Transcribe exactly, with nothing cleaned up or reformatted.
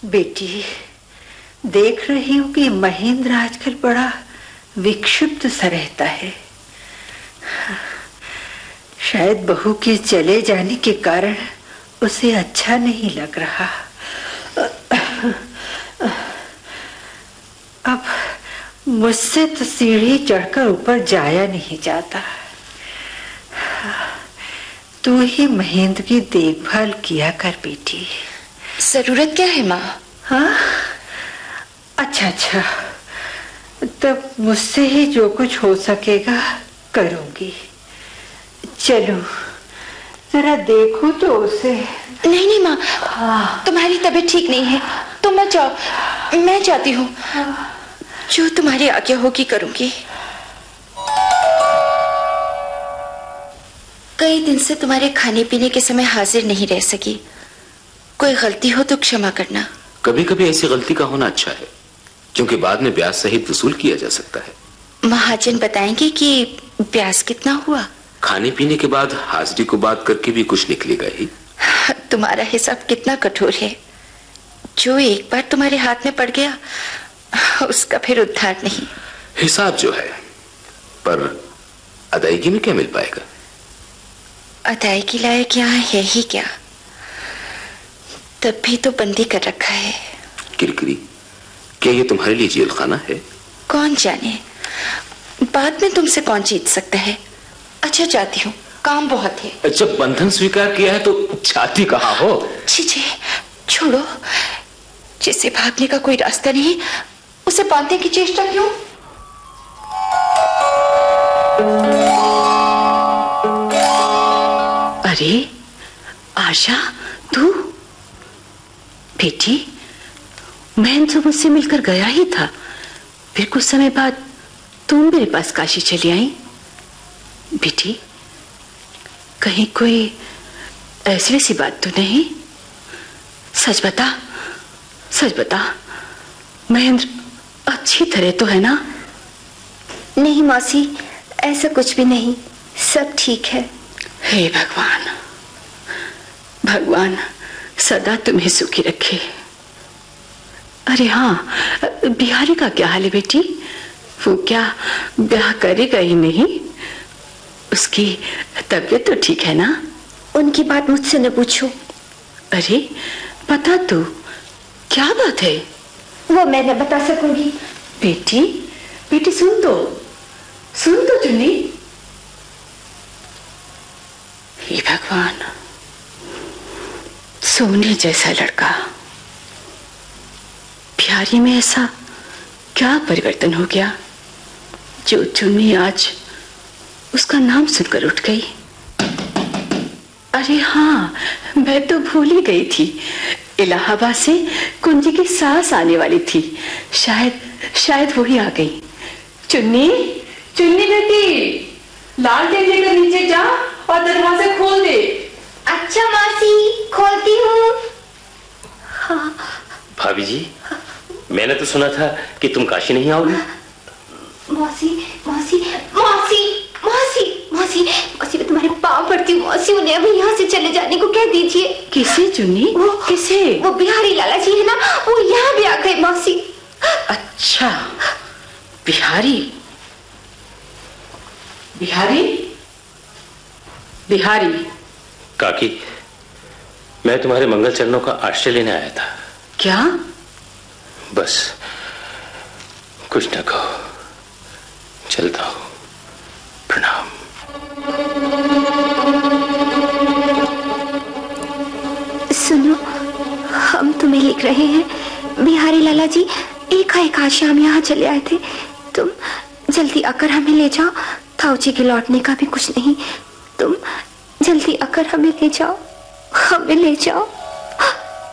बेटी, देख रही हूँ कि महेंद्र आजकल बड़ा विक्षिप्त सा रहता है। शायद बहू के चले जाने के कारण उसे अच्छा नहीं लग रहा। अब मुझसे तो सीढ़ी चढ़कर ऊपर जाया नहीं जाता। तू ही महेंद्र की देखभाल किया कर बेटी। जरूरत क्या है माँ? हाँ, अच्छा अच्छा, तब मुझसे ही जो कुछ हो सकेगा करूंगी। चलो जरा देखो तो उसे। नहीं नहीं माँ, हाँ। तुम्हारी तबीयत ठीक नहीं है, तुम मत जाओ, मैं जाती हूँ। हाँ। जो तुम्हारी आज्ञा होगी करूंगी। कई दिन से तुम्हारे खाने पीने के समय हाजिर नहीं रह सकी। कोई गलती हो तो क्षमा करना। कभी कभी ऐसी गलती का होना अच्छा है, क्योंकि बाद में ब्याज सहित वसूल किया जा सकता है। महाजन बताएंगे कि ब्याज कितना हुआ? खाने पीने के बाद हाजिरी को बात करके भी कुछ निकलेगा ही। तुम्हारा हिसाब कितना कठोर है। जो एक बार तुम्हारे हाथ में पड़ गया उसका फिर उद्धार नहीं। हिसाब जो है, पर अदायगी में क्या मिल पाएगा? अदायगी लायक यहाँ है ही क्या? तब भी तो बंदी कर रखा है। किरकिरी, क्या ये तुम्हारे लिए जेल खाना है? कौन जाने, बाद में तुमसे कौन जीत सकता है। अच्छा जाती हूँ, काम बहुत है। जब बंधन स्वीकार किया है तो जाती कहाँ हो? छी छी, छोड़ो। जिसे भागने का कोई रास्ता नहीं उसे बांधने की चेष्टा क्यों? अरे आशा, तू? बेटी, मैं तो मुझसे मिलकर गया ही था, फिर कुछ समय बाद तुम मेरे पास काशी चली आई। बेटी, कहीं कोई ऐसी वैसी बात तो नहीं? सच बता, सच बता, महेंद्र अच्छी तरह तो है ना? नहीं मौसी, ऐसा कुछ भी नहीं, सब ठीक है। हे भगवान, भगवान सदा तुम्हें सुखी रखे। अरे हाँ, बिहारी का क्या हाल है बेटी? वो क्या ब्याह करेगा ही नहीं? उसकी तबीयत तो ठीक है ना? उनकी बात मुझसे न पूछो। अरे बता तू, क्या बात है? वो मैं न बता सकूंगी। बेटी, बेटी सुन तो, सुन तो चुन्नी। हे भगवान, सोने जैसा लड़का, बिहारी में ऐसा क्या परिवर्तन हो गया जो चुन्नी आज उसका नाम सुनकर उठ गई। अरे हाँ, मैं तो भूल ही गई थी, इलाहाबाद से कुंजी की सास आने वाली थी, शायद शायद वही आ गई। चुन्नी, चुन्नी बेटी, लालटेन लेकर नीचे जा और दरवाजा खोल दे। अच्छा मौसी, खोलती हूँ। हाँ। भाभी जी, मैंने तो सुना था कि तुम काशी नहीं आओगी। मौसी, मौसी, मौसी, मौसी, मौसी, मौसी, मैं तुम्हारे पाँव पड़ती हूँ मौसी, उन्हें अभी यहाँ से चले जाने को कह दीजिए। किसे चुन्नी? वो किसे? वो बिहारी लाला जी है ना, वो यहाँ भी आ गए मौसी। अच्छा, बिहारी, बिहारी, बिहारी। काकी, मैं तुम्हारे मंगल चरणों का आश्रय लेने आया था। क्या? बस कुछ न कहो, चलता हूं, प्रणाम। सुनो, हम तुम्हें लिख रहे हैं। बिहारी लाला जी एकाएक आज शाम यहाँ चले आए थे। तुम जल्दी आकर हमें ले जाओ। ताऊ जी के लौटने का भी कुछ नहीं, तुम जल्दी आकर हमें ले जाओ, हमें ले जाओ।